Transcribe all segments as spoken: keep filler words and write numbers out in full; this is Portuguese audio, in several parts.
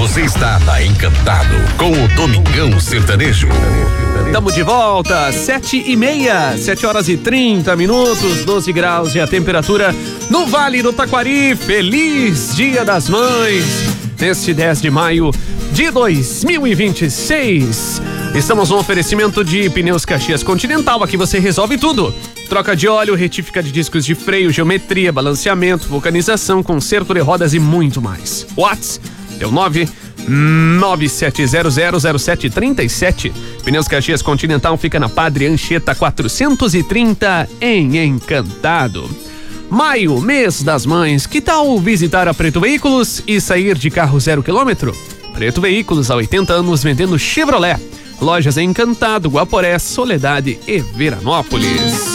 Você está na Encantado com o Domingão Sertanejo. Estamos de volta, sete e meia, sete horas e trinta minutos, doze graus e a temperatura no Vale do Taquari. Feliz Dia das Mães, neste dez de maio de dois mil e vinte e seis. Estamos no oferecimento de Pneus Caxias Continental, aqui você resolve tudo. Troca de óleo, retífica de discos de freio, geometria, balanceamento, vulcanização, conserto de rodas e muito mais. Whats é o nove nove sete zero zero zero sete três sete. Pneus Caxias Continental fica na Padre Anchieta quatrocentos e trinta, em Encantado. Maio, mês das mães, que tal visitar a Preto Veículos e sair de carro zero quilômetro? Preto Veículos, há oitenta anos vendendo Chevrolet. Lojas em Encantado, Guaporé, Soledade e Veranópolis.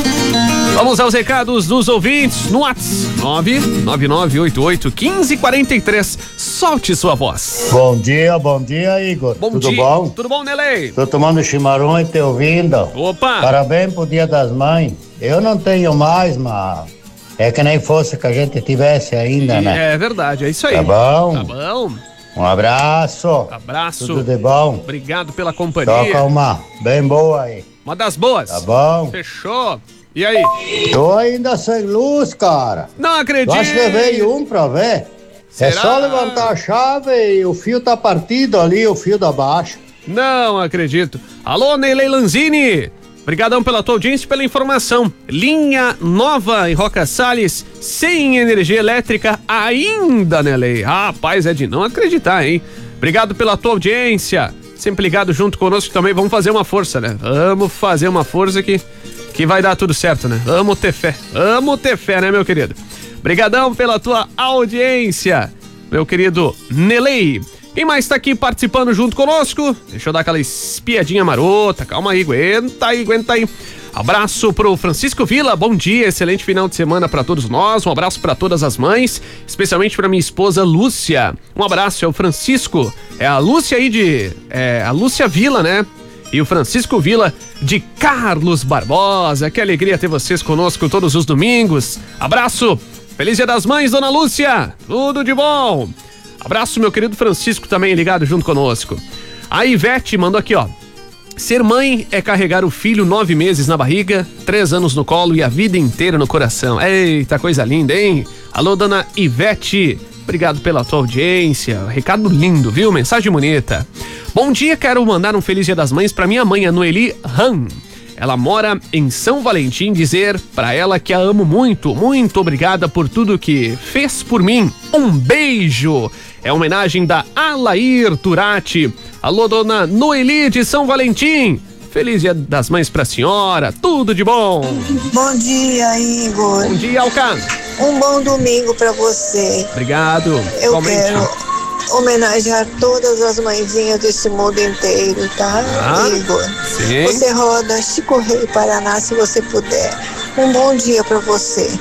Vamos aos recados dos ouvintes no WhatsApp nove nove nove oito oito um cinco quatro três. Solte sua voz. Bom dia, bom dia, Igor. Bom Tudo dia. bom? Tudo bom, Nelei? Tô tomando chimarrão e te ouvindo. Opa! Parabéns pro Dia das Mães. Eu não tenho mais, mas é que nem fosse que a gente tivesse ainda, né? É verdade, é isso aí. Tá bom? Tá bom. Um abraço. Abraço. Tudo de bom. Obrigado pela companhia. Toca uma bem boa aí. Uma das boas. Tá bom? Fechou. E aí? Tô ainda sem luz, cara. Não acredito. Eu acho que veio um pra ver. Será? É só levantar a chave e o fio tá partido ali, o fio da baixo. Não acredito. Alô, Neilei Lanzini. Obrigadão pela tua audiência e pela informação. Linha nova em Roca Salles, sem energia elétrica ainda, Nelei. Rapaz, é de não acreditar, hein? Obrigado pela tua audiência. Sempre ligado junto conosco também. Vamos fazer uma força, né? Vamos fazer uma força que, que vai dar tudo certo, né? Vamos ter fé. Vamos ter fé, né, meu querido? Obrigadão pela tua audiência, meu querido Nelei. Quem mais tá aqui participando junto conosco? Deixa eu dar aquela espiadinha marota. Calma aí, aguenta aí, aguenta aí. Abraço pro Francisco Vila, bom dia, excelente final de semana pra todos nós. Um abraço pra todas as mães, especialmente pra minha esposa Lúcia. Um abraço, é o Francisco, é a Lúcia aí de... é a Lúcia Vila, né? E o Francisco Vila de Carlos Barbosa. Que alegria ter vocês conosco todos os domingos. Abraço, feliz Dia das Mães, dona Lúcia, tudo de bom. Abraço, meu querido Francisco, também ligado junto conosco. A Ivete mandou aqui, ó. Ser mãe é carregar o filho nove meses na barriga, três anos no colo e a vida inteira no coração. Eita, coisa linda, hein? Alô, dona Ivete, obrigado pela tua audiência. Recado lindo, viu? Mensagem bonita. Bom dia, quero mandar um feliz Dia das Mães pra minha mãe, a Noeli Han. Ela mora em São Valentim, dizer pra ela que a amo muito, muito obrigada por tudo que fez por mim. Um beijo! É homenagem da Alair Turati. Alô, dona Noeli de São Valentim. Feliz Dia das Mães pra senhora, tudo de bom. Bom dia, Igor. Bom dia, Alcan. Um bom domingo pra você. Obrigado. Eu Igualmente. quero homenagear todas as mãezinhas desse mundo inteiro, tá, Ah, Igor? sim. Você roda Chico Rei, Paraná, se você puder. Um bom dia pra você.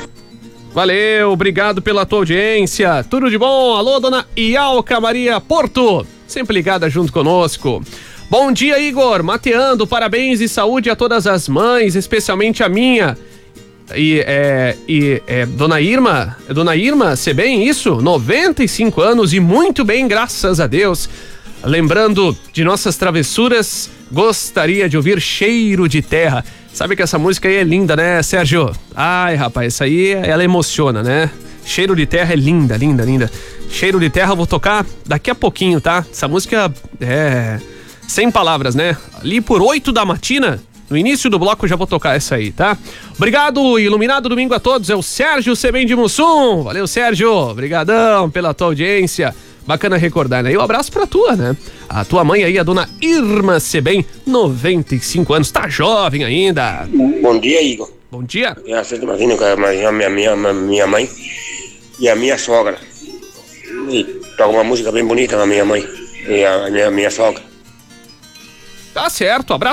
Valeu, obrigado pela tua audiência. Tudo de bom? Alô, dona Ialca Maria Porto, sempre ligada junto conosco. Bom dia, Igor. Mateando, parabéns e saúde a todas as mães, especialmente a minha. E é, e é dona Irma, é dona Irma, cê bem isso? noventa e cinco anos e muito bem, graças a Deus. Lembrando de nossas travessuras, gostaria de ouvir Cheiro de Terra. Sabe que essa música aí é linda, né, Sérgio? Ai, rapaz, essa aí, ela emociona, né? Cheiro de Terra é linda, linda, linda. Cheiro de Terra eu vou tocar daqui a pouquinho, tá? Essa música é... sem palavras, né? Ali por oito da matina, no início do bloco, eu já vou tocar essa aí, tá? Obrigado, iluminado domingo a todos. É o Sérgio Sebem de Mussum. Valeu, Sérgio. Obrigadão pela tua audiência. Bacana recordar, né? E um abraço pra tua, né? A tua mãe aí, a dona Irma Sebem, noventa e cinco anos, tá jovem ainda. Bom dia, Igor. Bom dia. Eu aceito imagino que a minha, minha, minha, minha mãe e a minha sogra. E toca uma música bem bonita na minha mãe e a minha, minha sogra. Tá certo, abraço.